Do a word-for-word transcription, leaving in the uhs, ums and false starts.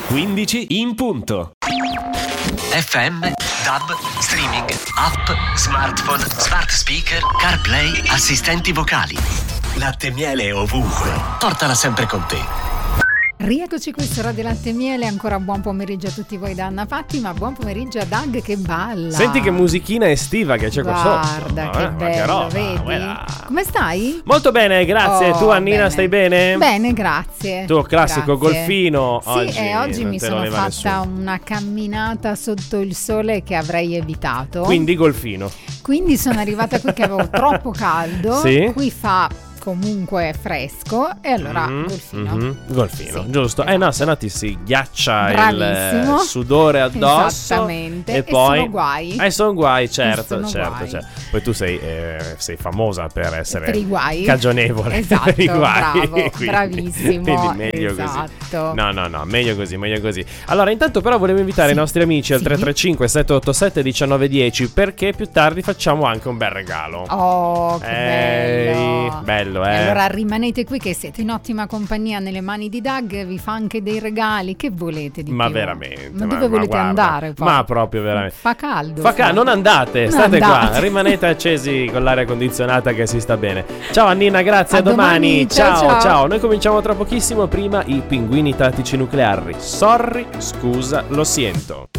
quindici in punto. F M, D A B, streaming, app, smartphone, smart speaker, CarPlay, assistenti vocali. Latte e miele ovunque. Portala sempre con te. Rieccoci qui su Radio Latte e Miele, ancora buon pomeriggio a tutti voi da Anna Fatti, ma buon pomeriggio a Doug che balla. Senti che musichina estiva che c'è qua sotto. Guarda che eh, bello, che roba, vedi? quella. Come stai? Molto bene, grazie. Oh, tu Annina bene. stai bene? Bene, grazie. Tu classico Grazie. golfino. Sì, oggi, e oggi non mi te lo sono leva fatta nessuno. una camminata sotto il sole che avrei evitato. Quindi golfino. Quindi sono arrivata qui che avevo troppo caldo. Sì. Qui fa comunque fresco e allora Mhm, golfino. mhm, golfino, Sì, giusto. esatto. Eh no, se no ti si ghiaccia Bravissimo. il sudore addosso. Esattamente. E E poi sono guai. Eh, sono guai, certo, sono certo, guai. certo. Poi tu sei, eh, sei famosa per essere Per i guai. cagionevole. Esatto, per i guai. bravo, Quindi- bravissimo. Quindi meglio Esatto. così. No, no, no, meglio così, meglio così. Allora, intanto però volevo invitare Sì. i nostri amici al Sì. tre tre cinque sette otto sette uno nove uno zero perché più tardi facciamo anche un bel regalo. Oh, che Ehi, bello. bello, eh. E allora rimanete qui che siete in ottima compagnia nelle mani di Doug, vi fa anche dei regali, che volete di Ma più? veramente. Ma dove volete guarda, andare poi? Ma proprio veramente. Fa caldo. Fa caldo, non andate, Non state qua, andate. rimanete accesi con l'aria condizionata che si sta bene. Ciao Annina, grazie, a, A domani, domani. ciao, ciao, ciao. ciao. Noi cominciamo tra pochissimo, prima i pinguini tattici nucleari. Sorry, scusa, lo siento.